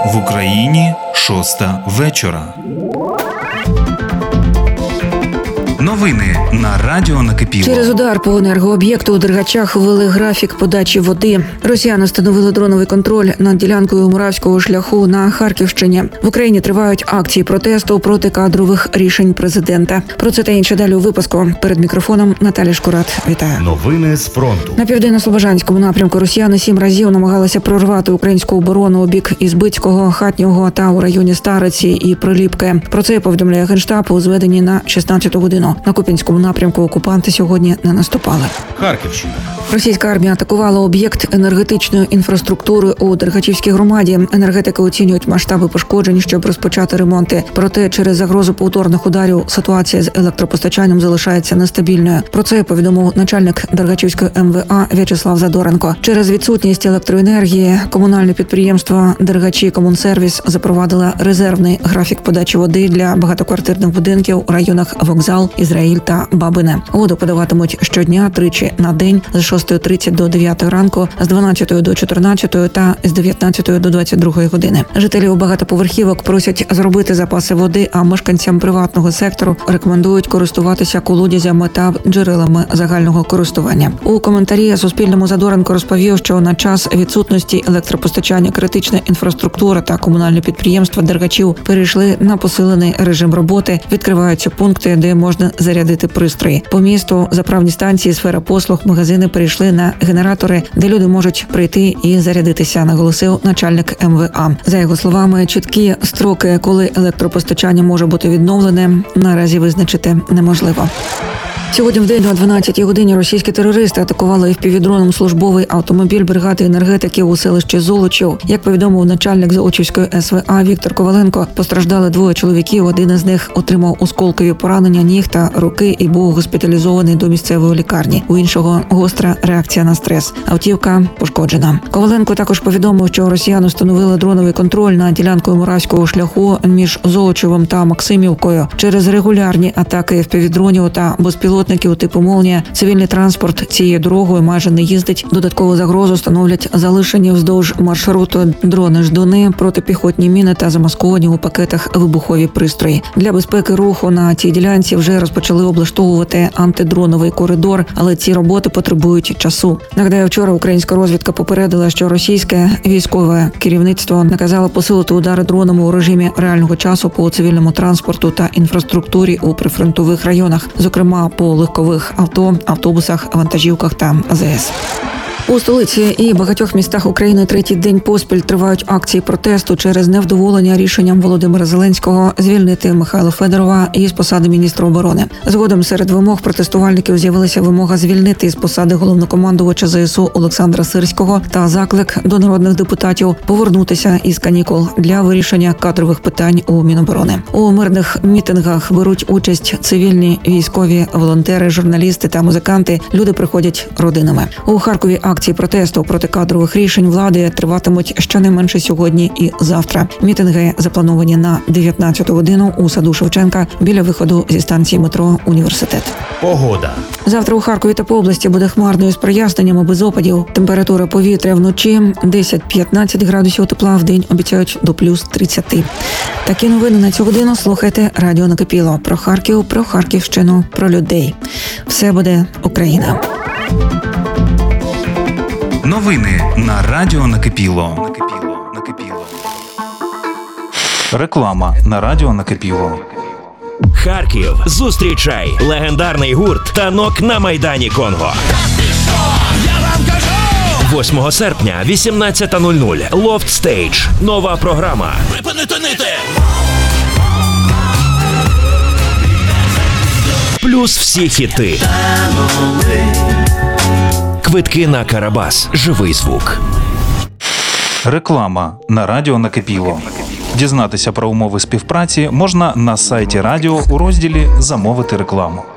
В Україні 6:00 вечора. Новини на радіо накипіло. Через удар по енергооб'єкту у Дергачах ввели графік подачі води. Росіяни встановили дроновий контроль над ділянкою Муравського шляху на Харківщині. В Україні тривають акції протесту проти кадрових рішень президента. Про це та інше далі у випуску. Перед мікрофоном Наталя Шкурат. Вітаю. Новини з фронту. На південно-слобожанському напрямку росіяни 7 разів намагалися прорвати українську оборону у бік Ізбицького, Хатнього та у районі Стариці і Приліпки. Про це повідомляє Генштаб у зведенні на 16 годину. На Куп'янському напрямку окупанти сьогодні не наступали. Харківщина. Російська армія атакувала об'єкт енергетичної інфраструктури у Дергачівській громаді. Енергетики оцінюють масштаби пошкоджень, щоб розпочати ремонти. Проте через загрозу повторних ударів ситуація з електропостачанням залишається нестабільною. Про це повідомив начальник Дергачівської МВА В'ячеслав Задоренко. Через відсутність електроенергії комунальне підприємство «Дергачі Комунсервіс» запровадило резервний графік подачі води для багатоквартирних будинків у районах Вокзал, Ізраїль та Бабине. Воду подаватимуть щодня тричі на день з 6:30 до 9 ранку, з 12 до 14 та з 19 до 22 години. Жителів багатоповерхівок просять зробити запаси води, а мешканцям приватного сектору рекомендують користуватися колодязями та джерелами загального користування. У коментарі Суспільному Задоренко розповів, що на час відсутності електропостачання критична інфраструктура та комунальне підприємство Дергачів перейшли на посилений режим роботи. Відкриваються пункти, де можна зарядити пристрої. По місту заправні станції, сфера послуг, магазини перейшли на генератори, де люди можуть прийти і зарядитися, наголосив начальник МВА. За його словами, чіткі строки, коли електропостачання може бути відновлене, наразі визначити неможливо. Сьогодні в день о 12-й годині російські терористи атакували FPV-дроном службовий автомобіль бригади енергетиків у селищі Золочів. Як повідомив начальник Золочівської СВА Віктор Коваленко, постраждали 2 чоловіків. Один із них отримав осколкові поранення ніг та руки і був госпіталізований до місцевої лікарні. У іншого гостра реакція на стрес. Автівка пошкоджена. Коваленко також повідомив, що росіяни встановили дроновий контроль над ділянкою Муравського шляху між Золочевом та Максимівкою. Через регулярні атаки FPV-дронів та безпілотників типу «Молнія» цивільний транспорт цією дорогою майже не їздить. Додаткову загрозу становлять залишені вздовж маршруту дрони-ждуни, протипіхотні міни та замасковані у пакетах вибухові пристрої. Для безпеки руху на цій ділянці вже розпочали облаштовувати антидроновий коридор, але ці роботи потребують часу. Нагадаю, вчора українська розвідка попередила, що російське військове керівництво наказало посилити удари дронами у режимі реального часу по цивільному транспорту та інфраструктурі у прифронтових районах, зокрема по легкових авто, автобусах, вантажівках та АЗС. У столиці і багатьох містах України 3-й день поспіль тривають акції протесту через невдоволення рішенням Володимира Зеленського звільнити Михайла Федорова із посади міністра оборони. Згодом серед вимог протестувальників з'явилася вимога звільнити із посади головнокомандувача ЗСУ Олександра Сирського та заклик до народних депутатів повернутися із канікул для вирішення кадрових питань у Міноборони. У мирних мітингах беруть участь цивільні, військові, волонтери, журналісти та музиканти. Люди приходять родинами. У Харкові акції протесту проти кадрових рішень влади триватимуть щонайменше сьогодні і завтра. Мітинги заплановані на 19 годину у саду Шевченка біля виходу зі станції метро «Університет». Погода. Завтра у Харкові та по області буде хмарною з проясненнями без опадів. Температура повітря вночі 10-15 градусів тепла, вдень обіцяють до плюс 30. Такі новини на цю годину слухайте радіо накипіло. Про Харків, про Харківщину, про людей. Все буде Україна. Новини на радіо накипіло. Реклама на радіо накипіло. Харків, зустрічай легендарний гурт «Танок» на Майдані Конго. 8 серпня, 18:00. Лофт Стейдж. Нова програма. Припинити нити! Плюс всі хіти. Квитки на Карабас. Живий звук. Реклама на радіо накипіло. Дізнатися про умови співпраці можна на сайті радіо у розділі «Замовити рекламу».